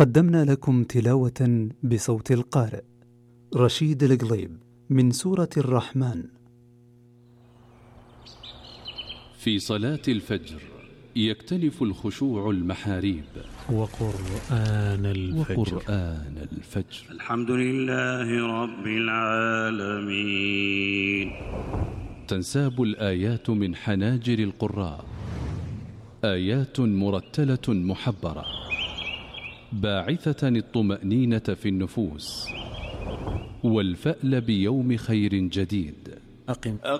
قدمنا لكم تلاوة بصوت القارئ رشيد القليب من سورة الرحمن. في صلاة الفجر يكتنف الخشوع المحاريب. وقرآن الفجر. الحمد لله رب العالمين. تنساب الآيات من حناجر القراء، آيات مرتلة محبرة باعثة الطمأنينة في النفوس والفأل بيوم خير جديد. أقم